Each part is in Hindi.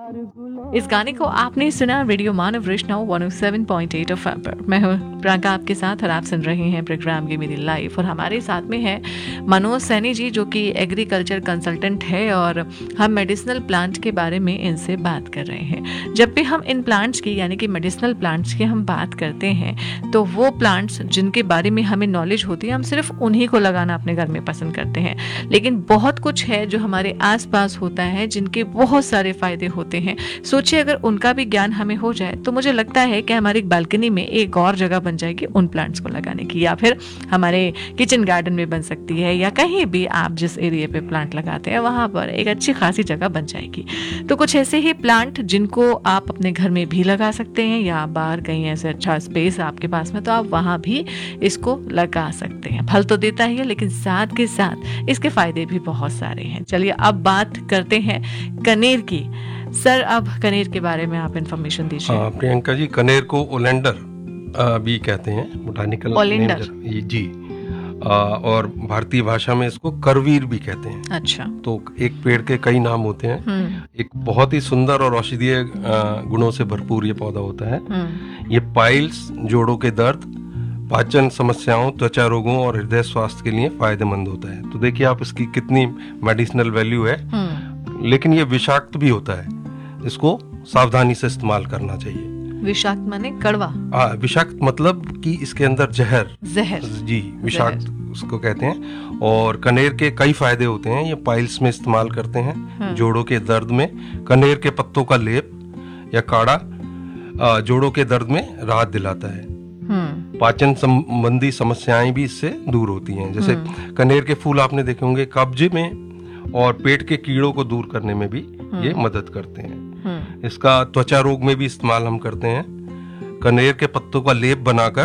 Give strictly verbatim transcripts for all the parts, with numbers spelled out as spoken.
इस गाने को आपने सुना रेडियो मानव वैष्णव one O seven point eight F M पर। मैं हूँ प्रियंका आपके साथ और आप सुन रहे हैं प्रोग्राम की मेरी लाइफ। और हमारे साथ में है मनोज सैनी जी, जो कि एग्रीकल्चर कंसल्टेंट है, और हम मेडिसिनल प्लांट के बारे में इनसे बात कर रहे हैं। जब भी हम इन प्लांट्स की यानी कि मेडिसिनल प्लांट्स की हम बात करते हैं तो वो प्लांट्स जिनके बारे में हमें नॉलेज होती है हम सिर्फ उन्हीं को लगाना अपने घर में पसंद करते हैं। लेकिन बहुत कुछ है जो हमारे आसपास होता है जिनके बहुत सारे फायदे होते हैं। सोचिए अगर उनका भी ज्ञान हमें हो जाए तो मुझे लगता है कि हमारी बालकनी में एक और जगह बन जाएगी उन प्लांट्स को लगाने की, या फिर हमारे किचन गार्डन में बन सकती है, या कहीं भी आप जिस एरिया पे प्लांट लगाते हैं वहां पर एक अच्छी खासी जगह बन जाएगी। तो कुछ ऐसे ही प्लांट जिनको आप अपने घर में भी लगा सकते हैं, या बाहर कहीं ऐसे अच्छा स्पेस आपके पास में तो आप वहां भी इसको लगा सकते हैं। फल तो देता ही है लेकिन साथ के साथ इसके फायदे भी बहुत सारे हैं। चलिए अब बात करते हैं कनेर की। सर, अब कनेर के बारे में आप इंफॉर्मेशन दीजिए। हाँ प्रियंका जी, कनेर को ओलेंडर भी कहते हैं, बोटानिकल ओलेंडर जी। आ, और भारतीय भाषा में इसको करवीर भी कहते हैं। अच्छा। तो एक पेड़ के कई नाम होते हैं। एक बहुत ही सुंदर और औषधीय गुणों से भरपूर ये पौधा होता है। ये पाइल्स, जोड़ों के दर्द, पाचन समस्याओं, त्वचा रोगों और हृदय स्वास्थ्य के लिए फायदेमंद होता है। तो देखिए आप इसकी कितनी मेडिसिनल वैल्यू है। लेकिन ये विषाक्त भी होता है, इसको सावधानी से इस्तेमाल करना चाहिए। विषाक्त माने कड़वा? हाँ, विषाक्त मतलब कि इसके अंदर जहर जहर जी, विषाक्त उसको कहते हैं। और कनेर के कई फायदे होते हैं। ये पाइल्स में इस्तेमाल करते हैं, जोड़ों के दर्द में कनेर के पत्तों का लेप या काढ़ा जोड़ों के दर्द में राहत दिलाता है। पाचन संबंधी समस्याएं भी इससे दूर होती हैं। जैसे कनेर के फूल आपने देखे होंगे, कब्ज में और पेट के कीड़ों को दूर करने में भी ये मदद करते हैं। इसका त्वचा रोग में भी इस्तेमाल हम करते हैं। कनेर के पत्तों का लेप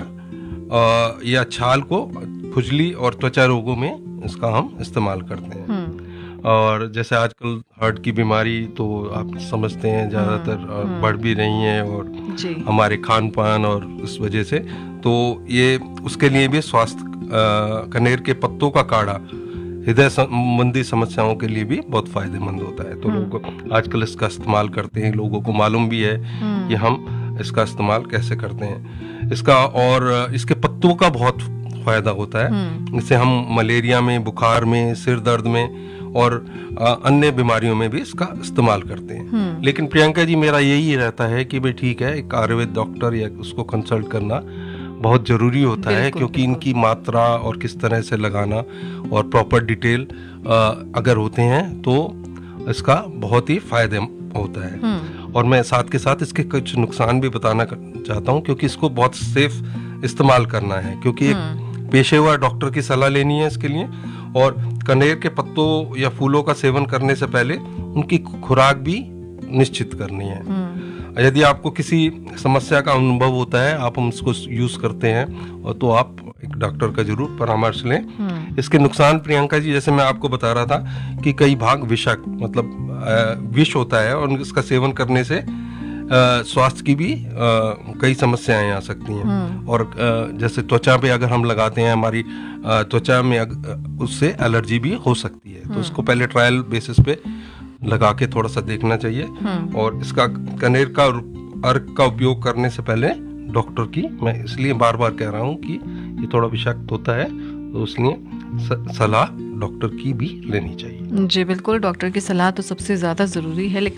बनाकर या छाल को खुजली और त्वचा रोगों में इसका हम इस्तेमाल करते हैं। और जैसे आजकल हार्ट की बीमारी तो आप समझते हैं ज़्यादातर बढ़ भी रही है, और हमारे खान पान और इस वजह से, तो ये उसके लिए भी स्वास्थ्य कनेर के पत्तों का काढ़ा हृदय संबंधी समस्याओं के लिए भी बहुत फायदेमंद होता है। तो लोग आजकल इसका इस्तेमाल करते हैं, लोगों को मालूम भी है कि हम इसका इस्तेमाल कैसे करते हैं इसका। और इसके पत्तों का बहुत फायदा होता है। इससे हम मलेरिया में, बुखार में, सिर दर्द में और अन्य बीमारियों में भी इसका इस्तेमाल करते हैं। लेकिन प्रियंका जी, मेरा यही रहता है कि भाई ठीक है, एक आयुर्वेद डॉक्टर या उसको कंसल्ट करना बहुत ज़रूरी होता है, क्योंकि इनकी मात्रा और किस तरह से लगाना और प्रॉपर डिटेल अगर होते हैं तो इसका बहुत ही फायदे होता है। और मैं साथ के साथ इसके कुछ नुकसान भी बताना चाहता हूँ, क्योंकि इसको बहुत सेफ इस्तेमाल करना है, क्योंकि एक पेशेवर डॉक्टर की सलाह लेनी है इसके लिए। और कनेर के पत्तों या फूलों का सेवन करने से पहले उनकी खुराक भी निश्चित करनी है। यदि आपको किसी समस्या का अनुभव होता है, आप हम इसको यूज करते हैं, और तो आप एक डॉक्टर का जरूर परामर्श लें। इसके नुकसान प्रियंका जी, जैसे मैं आपको बता रहा था कि कई भाग विषाक्त मतलब विष होता है, और इसका सेवन करने से स्वास्थ्य की भी आ, कई समस्याएं आ सकती हैं। और आ, जैसे त्वचा पे अगर हम लगाते हैं, हमारी त्वचा में उससे एलर्जी भी हो सकती है। तो उसको पहले ट्रायल बेसिस पे लगा के थोड़ा सा देखना चाहिए। और इसका कनेर का अर्क का उपयोग करने से पहले डॉक्टर की, मैं इसलिए बार बार कह रहा हूँ कि ये थोड़ा विषाक्त होता है, तो इसलिए सलाह डॉक्टर की भी लेनी चाहिए। जी बिल्कुल, डॉक्टर की सलाह तो सबसे ज्यादा जरूरी है।